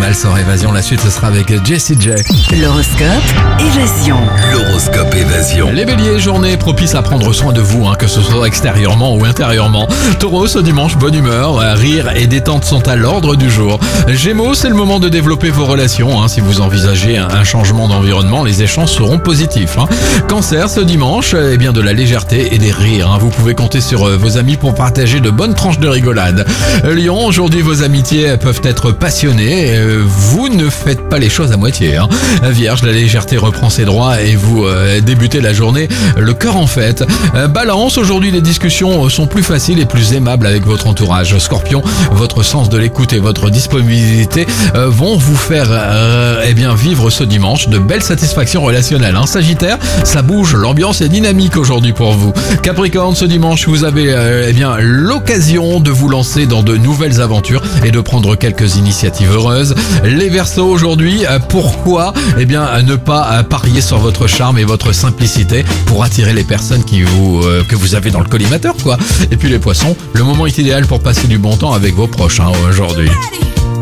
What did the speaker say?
mal sur Évasion. La suite, ce sera avec Jessie J. L'horoscope Évasion. L'horoscope Évasion. Les béliers, journée propice à prendre soin de vous, que ce soit extérieurement ou intérieurement. Taureau, ce dimanche, bonne humeur, rire et détente sont à l'ordre du jour. Gémeaux, c'est le moment de développer vos relations. Si vous envisagez un changement d'environnement, les échanges seront positifs. Cancer, ce dimanche, de la légèreté et des rires. Vous pouvez compter sur vos amis pour partager de bonnes tranches de rigolade. Lion, aujourd'hui, vos amitiés peuvent être passionnées. Vous ne faites pas les choses à moitié. Vierge, la légèreté reprend ses droits et vous débutez la journée le cœur en fête. Balance, aujourd'hui, les discussions sont plus faciles et plus aimables avec votre entourage. Scorpion, votre sens de l'écoute et votre disponibilité vont vous faire vivre ce dimanche de belles satisfactions relationnelles. Sagittaire, ça bouge, l'ambiance est dynamique aujourd'hui pour vous. Capricorne, ce dimanche, vous avez l'occasion de vous lancer dans de nouvelles aventures et de prendre quelques initiatives heureuses. Les Verseaux, aujourd'hui, pourquoi ne pas parier sur votre charme et votre simplicité pour attirer les personnes que vous avez dans le collimateur, quoi. Et puis les Poissons, le moment est idéal pour passer du bon temps avec vos proches aujourd'hui.